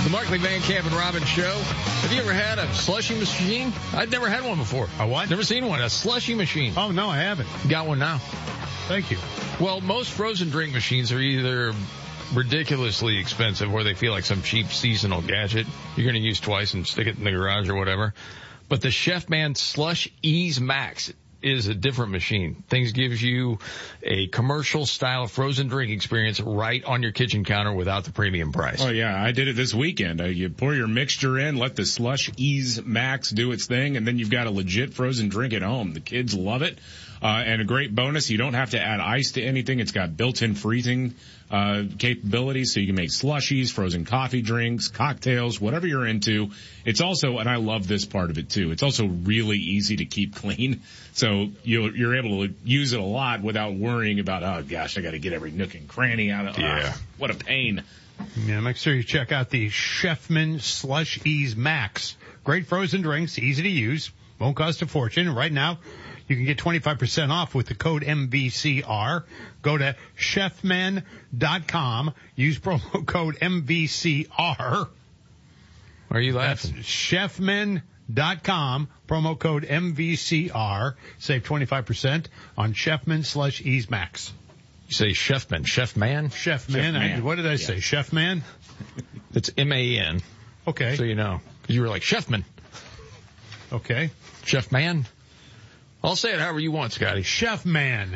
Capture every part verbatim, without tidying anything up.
The Markley, Van Camp, and Robbins Show. Have you ever had a slushy machine? I'd never had one before. A what? Never seen one. A slushy machine. Oh, no, I haven't. Got one now. Thank you. Well, most frozen drink machines are either ridiculously expensive or they feel like some cheap seasonal gadget you're going to use twice and stick it in the garage or whatever. But the Chef Man Slush Ease Max is a different machine. Things gives you a commercial style frozen drink experience right on your kitchen counter without the premium price. Oh yeah, I did it this weekend. Uh, you pour your mixture in, let the Slush Ease Max do its thing, and then you've got a legit frozen drink at home. The kids love it. Uh, and a great bonus, you don't have to add ice to anything. It's got built-in freezing uh capabilities, so you can make slushies, frozen coffee drinks, cocktails, whatever you're into. It's also, and I love this part of it too, it's also really easy to keep clean. So you're, you're able to use it a lot without worrying about, oh gosh, I got to get every nook and cranny out of it. Yeah. Ah, what a pain. Yeah, make sure you check out the Chefman Slush Ease Max. Great frozen drinks, easy to use, won't cost a fortune. Right now, you can get twenty-five percent off with the code M V C R. Go to chefman dot com. Use promo code M V C R. Why are you laughing? That's chefman dot com. Promo code M V C R. Save twenty-five percent on Chefman Slush Ease Max. You say Chefman. Chef Man? Chef Man. I, what did I say? Yeah. Chef Man? It's M A N. Okay. So you know. Because you were like, Chefman. Okay. Chef Man. I'll say it however you want, Scotty. Chef Man.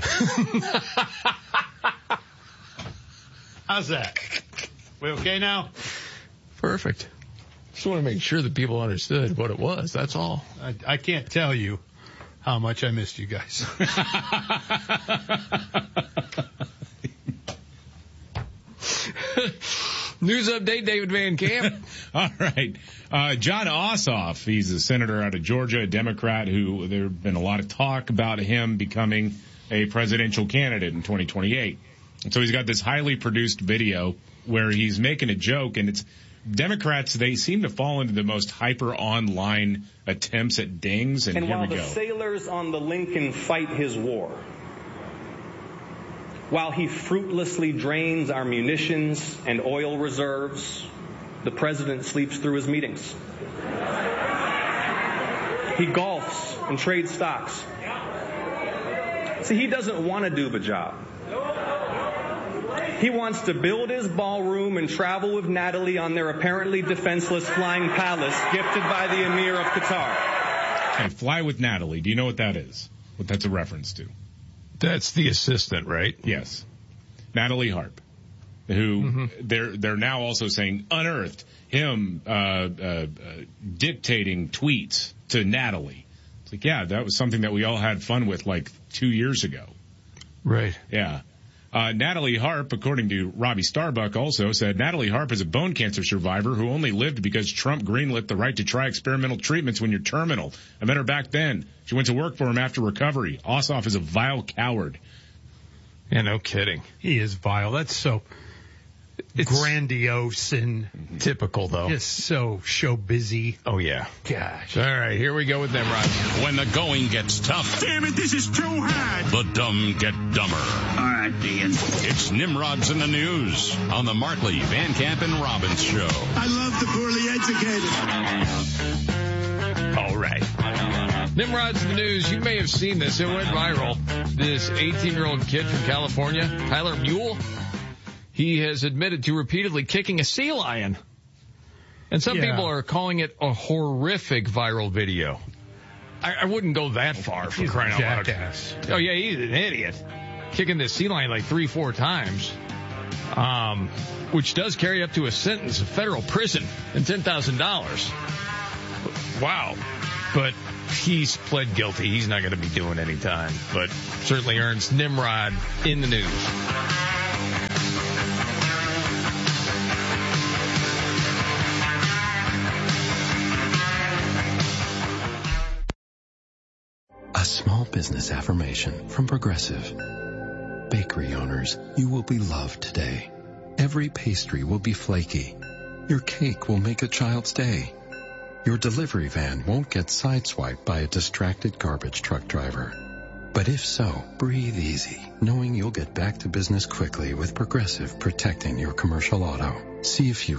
How's that? We okay now? Perfect. Just want to make sure that people understood what it was. That's all. I, I can't tell you how much I missed you guys. News update, David Van Camp. All right. Uh, John Ossoff, he's a senator out of Georgia, a Democrat who there have been a lot of talk about him becoming a presidential candidate in twenty twenty-eight. And so he's got this highly produced video where he's making a joke, and it's Democrats, they seem to fall into the most hyper online attempts at dings, and, and here we while go. the sailors on the Lincoln fight his war, while he fruitlessly drains our munitions and oil reserves, the president sleeps through his meetings. He golfs and trades stocks. See, he doesn't want to do the job. He wants to build his ballroom and travel with Natalie on their apparently defenseless flying palace gifted by the Emir of Qatar. Hey, Fly with Natalie. Do you know what that is? What that's a reference to? That's the assistant, right? Yes. Natalie Harp, who Mm-hmm. they're they're now also saying unearthed him uh, uh, uh, dictating tweets to Natalie. It's like, yeah, that was something that we all had fun with like two years ago. Right. Yeah. Uh, Natalie Harp, according to Robbie Starbuck, also said Natalie Harp is a bone cancer survivor who only lived because Trump greenlit the right to try experimental treatments when you're terminal. I met her back then. She went to work for him after recovery. Ossoff is a vile coward. Yeah, no kidding. He is vile. That's so It's grandiose and typical, though. just so show busy. Oh, yeah. Gosh. All right, here we go with them, Rod. When the going gets tough, Damn it, this is too hard. the dumb get dumber. All right, Dean. It's Nimrod's in the News on the Markley, Van Camp, and Robbins Show. I love the poorly educated. All right. Nimrod's in the News. You may have seen this. It went viral. This eighteen-year-old kid from California, Tyler Mule, he has admitted to repeatedly kicking a sea lion. And some Yeah. people are calling it a horrific viral video. I, I wouldn't go that far for He's a crying out loud. jackass. Oh, yeah, he's an idiot. Kicking this sea lion like three, four times, um, which does carry up to a sentence of federal prison and ten thousand dollars. Wow. But he's pled guilty. He's not going to be doing any time, but certainly earns Nimrod in the news. A small business affirmation from Progressive. Bakery owners, you will be loved today. Every pastry will be flaky. Your cake will make a child's day. Your delivery van won't get sideswiped by a distracted garbage truck driver. But if so, breathe easy, knowing you'll get back to business quickly with Progressive protecting your commercial auto. See if you